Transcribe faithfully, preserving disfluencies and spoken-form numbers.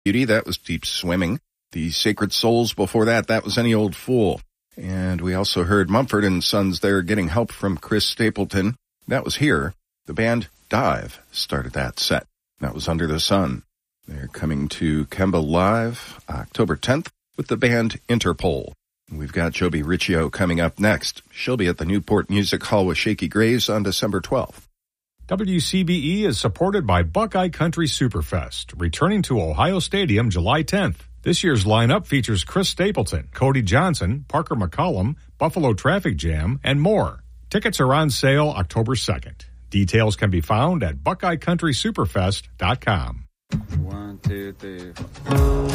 Beauty, that was Deep Swimming. The Sacred Souls before that, that was Any Old Fool. And we also heard Mumford and Sons there getting help from Chris Stapleton. That was Here. The band Dive started that set. That was Under the Sun. They're coming to Kemba Live October tenth with the band Interpol. We've got Joby Riccio coming up next. She'll be at the Newport Music Hall with Shaky Graves on December twelfth. W C B E is supported by Buckeye Country Superfest, returning to Ohio Stadium July tenth. This year's lineup features Chris Stapleton, Cody Johnson, Parker McCollum, Buffalo Traffic Jam, and more. Tickets are on sale October second. Details can be found at buckeye country superfest dot com. One, two, three, four.